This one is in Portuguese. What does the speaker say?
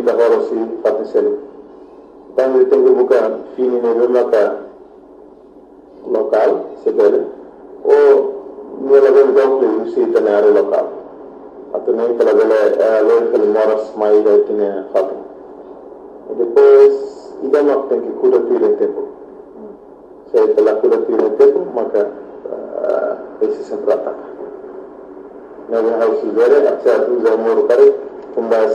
Davvero sì, fate solo. Quando ritengo buca fini nel local, se vede, o nella verità si tenere local. Atene que la vele que moras mai da tiene fato. E depois idama tem que cuidar do tempo. Se ela cuida do tempo, maka esse sempre ataca. Nós vamos ver, até a 12 horas,